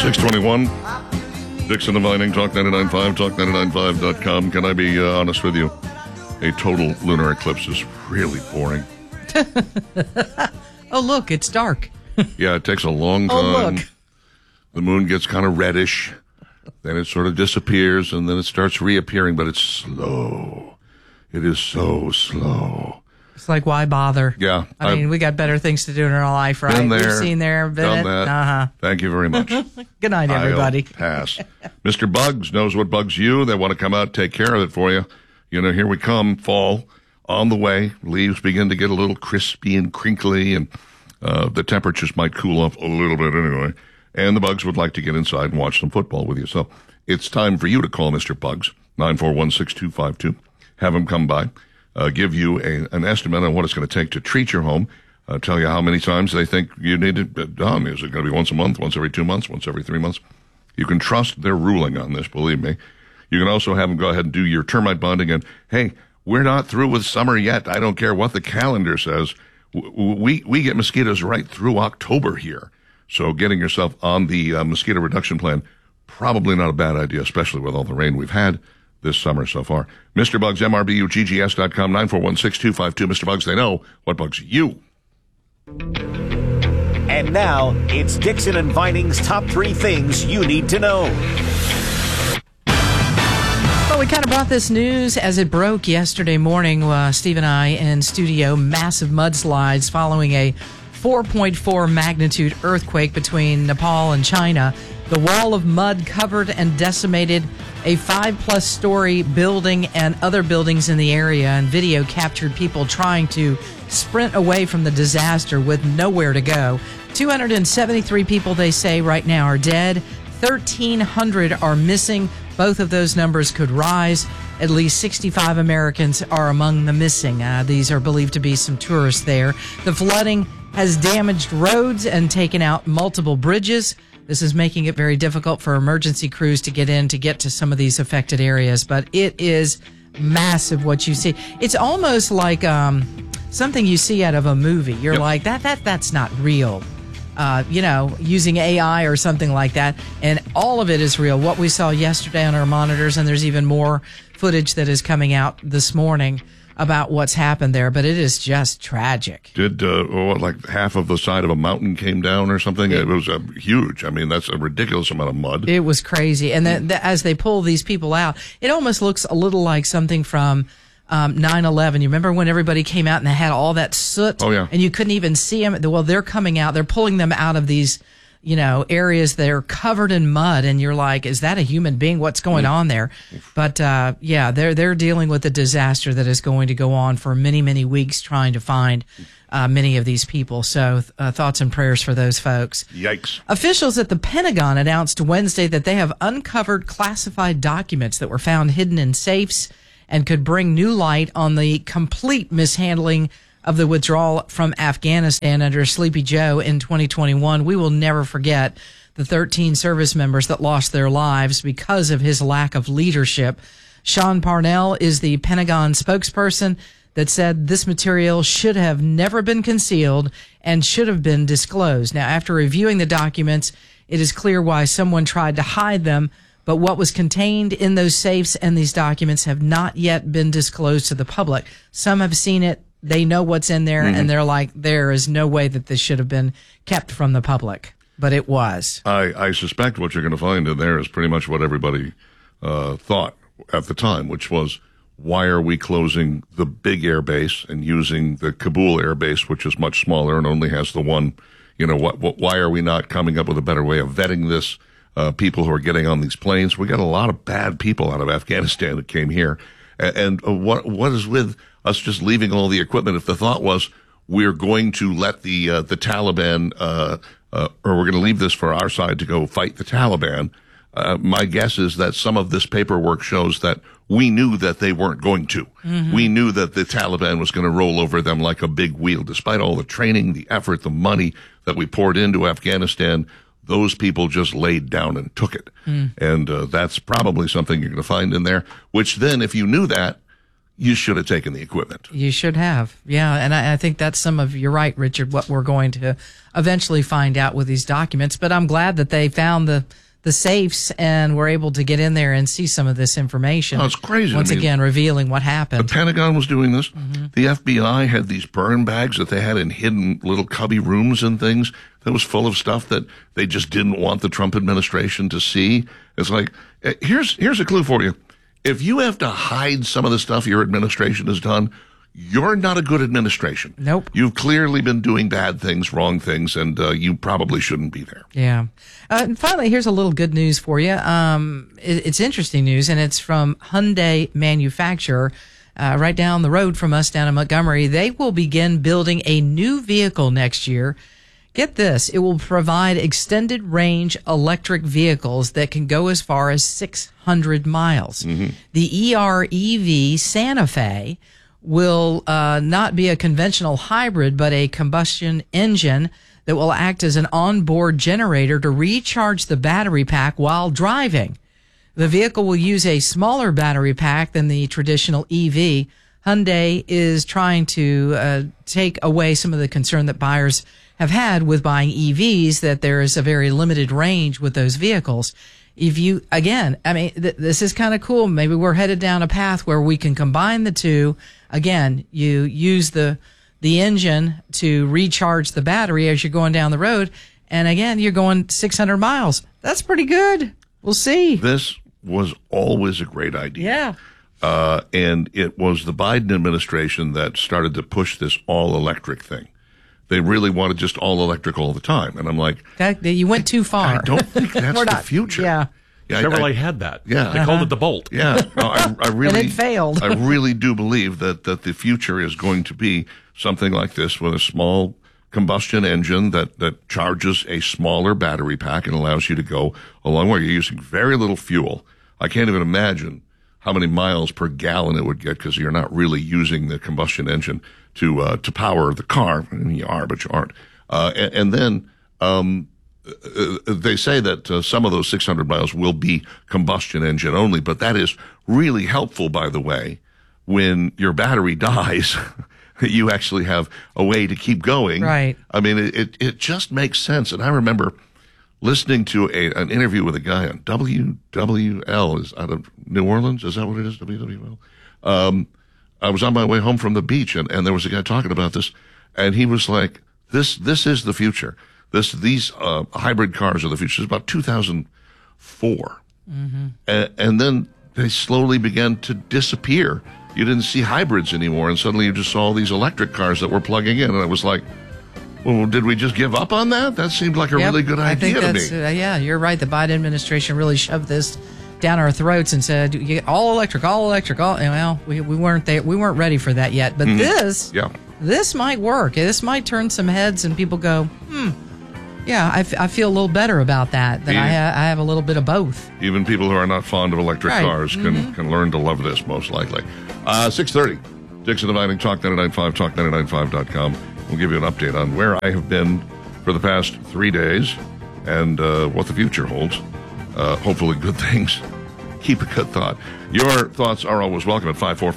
621. Dixon and Vining, Talk 99.5, talk995.com. Can I be honest with you? A total lunar eclipse is really boring. Oh, look, it's dark. Yeah, it takes a long time. Oh, look. The moon gets kind of reddish. Then it sort of disappears, and then it starts reappearing, but it's slow. It is so slow. It's like, why bother? Yeah. I mean, we got better things to do in our life, right? Been there, We've seen there, done that. Uh-huh. Thank you very much. Good night, everybody. I'll pass. Mr. Bugs knows what bugs you. They want to come out, take care of it for you. You know, here we come, fall on the way. Leaves begin to get a little crispy and crinkly, and the temperatures might cool off a little bit anyway. And the bugs would like to get inside and watch some football with you. So it's time for you to call Mr. Bugs, 941-6252. Have him come by, give you an estimate on what it's going to take to treat your home, tell you how many times they think you need it done. Is it going to be once a month, once every 2 months, once every 3 months? You can trust their ruling on this, believe me. You can also have them go ahead and do your termite bonding. And, hey, we're not through with summer yet. I don't care what the calendar says. We get mosquitoes right through October here. So getting yourself on the mosquito reduction plan, probably not a bad idea, especially with all the rain we've had this summer so far. Mr. Bugs, MRBUGGS.com, 941-6252. Mr. Bugs, they know what bugs you. And now, it's Dixon and Vining's top 3 things you need to know. Well, we kind of brought this news as it broke yesterday morning. Steve and I in studio, massive mudslides following a 4.4 magnitude earthquake between Nepal and China. The wall of mud covered and decimated a 5+ story building and other buildings in the area, and video captured people trying to sprint away from the disaster with nowhere to go. 273 people, they say, right now are dead. 1,300 are missing. Both of those numbers could rise. At least 65 Americans are among the missing. These are believed to be some tourists there. The flooding has damaged roads and taken out multiple bridges. This is making it very difficult for emergency crews to get to some of these affected areas. But it is massive what you see. It's almost like something you see out of a movie. You're like, that's not real. Using AI or something like that. And all of it is real. What we saw yesterday on our monitors, and there's even more footage that is coming out this morning about what's happened there, but it is just tragic. Did, like half of the side of a mountain came down or something? It was huge. I mean, that's a ridiculous amount of mud. It was crazy. And as they pull these people out, it almost looks a little like something from 9/11. You remember when everybody came out and they had all that soot? Oh, yeah. And you couldn't even see them. Well, they're coming out. They're pulling them out of these, areas that are covered in mud. And you're like, is that a human being? What's going on there? But, they're dealing with a disaster that is going to go on for many, many weeks trying to find many of these people. So thoughts and prayers for those folks. Yikes. Officials at the Pentagon announced Wednesday that they have uncovered classified documents that were found hidden in safes and could bring new light on the complete mishandling of the withdrawal from Afghanistan under Sleepy Joe in 2021. We will never forget the 13 service members that lost their lives because of his lack of leadership. Sean Parnell is the Pentagon spokesperson that said this material should have never been concealed and should have been disclosed. Now, after reviewing the documents, it is clear why someone tried to hide them, but what was contained in those safes and these documents have not yet been disclosed to the public. Some have seen it. They know what's in there, and they're like, there is no way that this should have been kept from the public. But it was. I suspect what you're going to find in there is pretty much what everybody thought at the time, which was, why are we closing the big air base and using the Kabul air base, which is much smaller and only has the one, why are we not coming up with a better way of vetting this? People who are getting on these planes. We got a lot of bad people out of Afghanistan that came here. And what is with us just leaving all the equipment? If the thought was we're going to let the Taliban, or we're going to leave this for our side to go fight the Taliban, my guess is that some of this paperwork shows that we knew that they weren't going to. We knew that the Taliban was going to roll over them like a big wheel. Despite all the training, the effort, the money that we poured into Afghanistan, those people just laid down and took it. And that's probably something you're going to find in there, which then, if you knew that, you should have taken the equipment. You should have. Yeah. And I think that's you're right, Richard, what we're going to eventually find out with these documents. But I'm glad that they found the safes and were able to get in there and see some of this information. Oh, it's crazy. Once again, revealing what happened. The Pentagon was doing this. Mm-hmm. The FBI had these burn bags that they had in hidden little cubby rooms and things that was full of stuff that they just didn't want the Trump administration to see. It's like, here's a clue for you. If you have to hide some of the stuff your administration has done, you're not a good administration. Nope. You've clearly been doing bad things, wrong things, and you probably shouldn't be there. Yeah. And finally, here's a little good news for you. It's interesting news, and it's from Hyundai manufacturer right down the road from us down in Montgomery. They will begin building a new vehicle next year. Get this. It will provide extended range electric vehicles that can go as far as 600 miles. Mm-hmm. The ER-EV Santa Fe will not be a conventional hybrid, but a combustion engine that will act as an onboard generator to recharge the battery pack while driving. The vehicle will use a smaller battery pack than the traditional EV. Hyundai is trying to take away some of the concern that buyers have had with buying EVs, that there is a very limited range with those vehicles. If you, again, I mean, this is kind of cool. Maybe we're headed down a path where we can combine the two. Again, you use the engine to recharge the battery as you're going down the road. And again, you're going 600 miles. That's pretty good. We'll see. This was always a great idea. Yeah. And it was the Biden administration that started to push this all electric thing. They really wanted just all electric all the time. And I'm like, you went too far. I don't think that's the future. Yeah. Chevrolet had that. Yeah. They called it the Bolt. Yeah. No, I really, and it failed. I really do believe that the future is going to be something like this with a small combustion engine that charges a smaller battery pack and allows you to go a long way. You're using very little fuel. I can't even imagine how many miles per gallon it would get because you're not really using the combustion engine to power the car. I mean, you are, but you aren't. And then they say that some of those 600 miles will be combustion engine only, but that is really helpful, by the way, when your battery dies. You actually have a way to keep going. Right. I mean, it just makes sense. And I remember listening to an interview with a guy on WWL, is out of New Orleans. Is that what it is? WWL. I was on my way home from the beach, and there was a guy talking about this, and he was like, "This is the future. These hybrid cars are the future." It's about 2004, mm-hmm. and then they slowly began to disappear. You didn't see hybrids anymore, and suddenly you just saw all these electric cars that were plugging in, and I was like, well, did we just give up on that? That seemed like a really good idea to me. Yeah, you're right. The Biden administration really shoved this down our throats and said, all electric. Well, we weren't there. We weren't ready for that yet. But this might work. This might turn some heads, and people go, yeah, I feel a little better about that. That I have a little bit of both. Even people who are not fond of electric cars can learn to love this, most likely. 6:30, Dixon Dividing, Talk 99.5, talk995.com. We'll give you an update on where I have been for the past 3 days and what the future holds. Hopefully good things. Keep a good thought. Your thoughts are always welcome at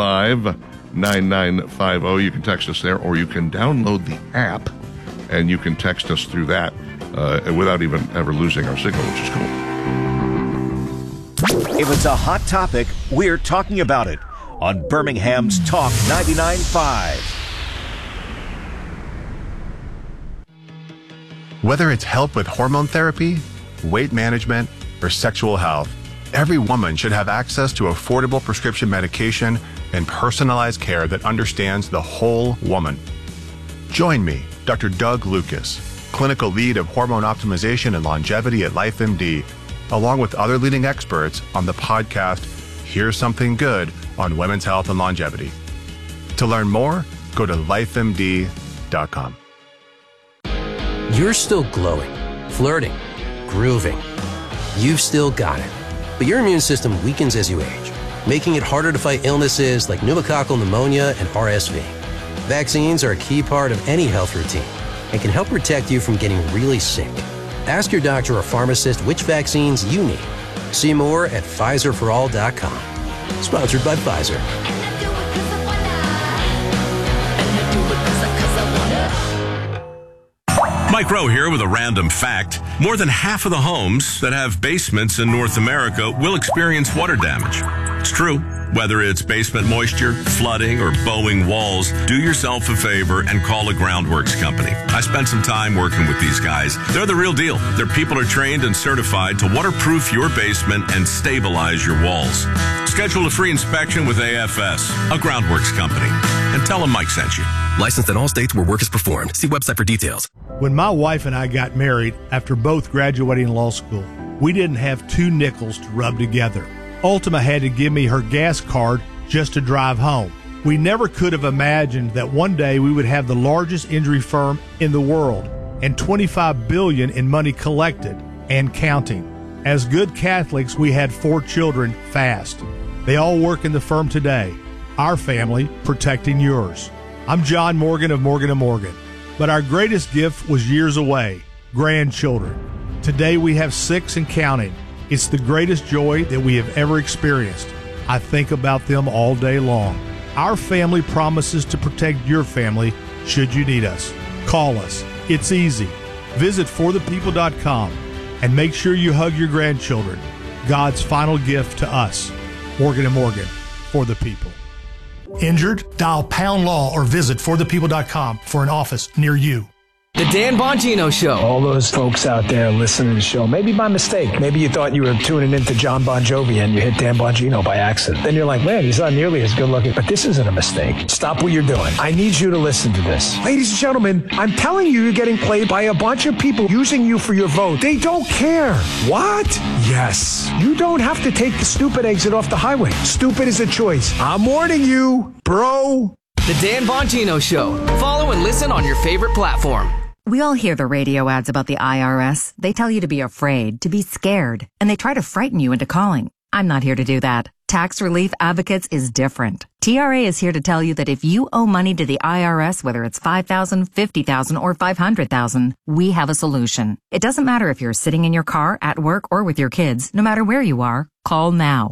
545-9950. You can text us there, or you can download the app, and you can text us through that without even ever losing our signal, which is cool. If it's a hot topic, we're talking about it on Birmingham's Talk 99.5. Whether it's help with hormone therapy, weight management, or sexual health, every woman should have access to affordable prescription medication and personalized care that understands the whole woman. Join me, Dr. Doug Lucas, clinical lead of hormone optimization and longevity at LifeMD, along with other leading experts on the podcast Here's Something Good on Women's Health and Longevity. To learn more, go to lifemd.com. You're still glowing, flirting, grooving. You've still got it. But your immune system weakens as you age, making it harder to fight illnesses like pneumococcal pneumonia and RSV. Vaccines are a key part of any health routine and can help protect you from getting really sick. Ask your doctor or pharmacist which vaccines you need. See more at PfizerForAll.com. Sponsored by Pfizer. Mike Rowe here with a random fact. More than half of the homes that have basements in North America will experience water damage. It's true. Whether it's basement moisture, flooding, or bowing walls, do yourself a favor and call a Groundworks company. I spent some time working with these guys. They're the real deal. Their people are trained and certified to waterproof your basement and stabilize your walls. Schedule a free inspection with AFS, a Groundworks company, and tell them Mike sent you. Licensed in all states where work is performed. See website for details. When my wife and I got married after both graduating law school, we didn't have 2 nickels to rub together. Ultima had to give me her gas card just to drive home. We never could have imagined that one day we would have the largest injury firm in the world and $25 billion in money collected and counting. As good Catholics, we had 4 children fast. They all work in the firm today. Our family protecting yours. I'm John Morgan of Morgan & Morgan, but our greatest gift was years away, grandchildren. Today we have 6 and counting. It's the greatest joy that we have ever experienced. I think about them all day long. Our family promises to protect your family should you need us. Call us. It's easy. Visit forthepeople.com and make sure you hug your grandchildren. God's final gift to us. Morgan & Morgan, for the people. Injured? Dial pound law or visit forthepeople.com for an office near you. The Dan Bongino Show. All those folks out there listening to the show, maybe by mistake. Maybe you thought you were tuning into John Bon Jovi and you hit Dan Bongino by accident. Then you're like, man, he's not nearly as good looking. But this isn't a mistake. Stop what you're doing. I need you to listen to this. Ladies and gentlemen, I'm telling you, you're getting played by a bunch of people using you for your vote. They don't care. What? Yes. You don't have to take the stupid exit off the highway. Stupid is a choice. I'm warning you, bro. The Dan Bongino Show. Follow and listen on your favorite platform. We all hear the radio ads about the IRS. They tell you to be afraid, to be scared, and they try to frighten you into calling. I'm not here to do that. Tax Relief Advocates is different. TRA is here to tell you that if you owe money to the IRS, whether it's $5,000, $50,000, or $500,000, we have a solution. It doesn't matter if you're sitting in your car, at work, or with your kids. No matter where you are, call now.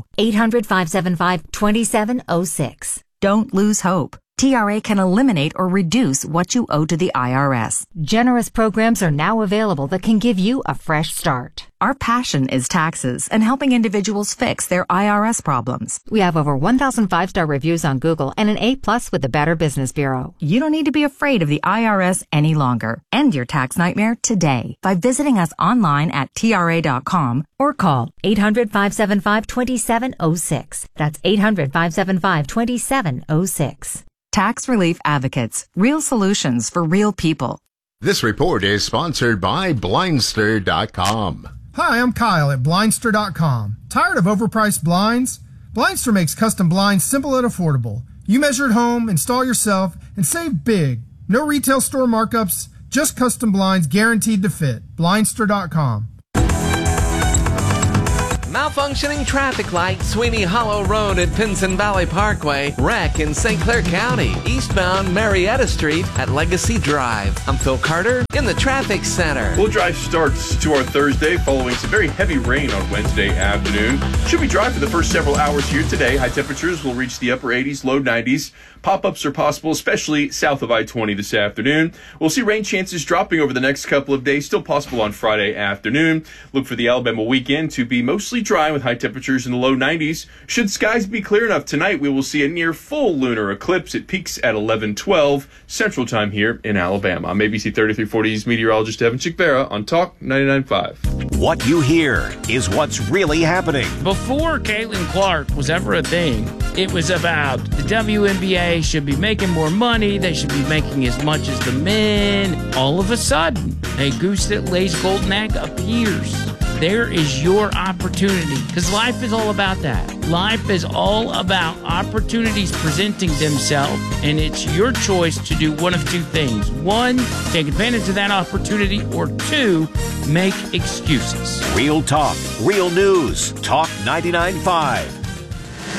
800-575-2706. Don't lose hope. TRA can eliminate or reduce what you owe to the IRS. Generous programs are now available that can give you a fresh start. Our passion is taxes and helping individuals fix their IRS problems. We have over 1,000 5-star reviews on Google and an A+ with the Better Business Bureau. You don't need to be afraid of the IRS any longer. End your tax nightmare today by visiting us online at TRA.com or call 800-575-2706. That's 800-575-2706. Tax Relief Advocates. Real solutions for real people. This report is sponsored by Blindster.com. Hi, I'm Kyle at Blindster.com. Tired of overpriced blinds? Blindster makes custom blinds simple and affordable. You measure at home, install yourself, and save big. No retail store markups, just custom blinds guaranteed to fit. Blindster.com. Malfunctioning traffic light, Sweeney Hollow Road at Pinson Valley Parkway. Wreck in St. Clair County. Eastbound Marietta Street at Legacy Drive. I'm Phil Carter in the Traffic Center. Full drive starts to our Thursday following some very heavy rain on Wednesday afternoon. Should be dry for the first several hours here today. High temperatures will reach the upper 80s, low 90s. Pop-ups are possible, especially south of I-20 this afternoon. We'll see rain chances dropping over the next couple of days, still possible on Friday afternoon. Look for the Alabama weekend to be mostly dry with high temperatures in the low 90s. Should skies be clear enough tonight, we will see a near full lunar eclipse. It peaks at 11:12 Central Time here in Alabama. I'm ABC 3340's meteorologist Evan Chickvera on Talk 99.5. What you hear is what's really happening. Before Caitlin Clark was ever a thing, it was about the WNBA should be making more money. They should be making as much as the men. All of a sudden, a goose that lays golden egg appears. There is your opportunity, because life is all about that. Life is all about opportunities presenting themselves, and it's your choice to do one of two things. One, take advantage of that opportunity, or two, make excuses. Real talk, real news. Talk 99.5.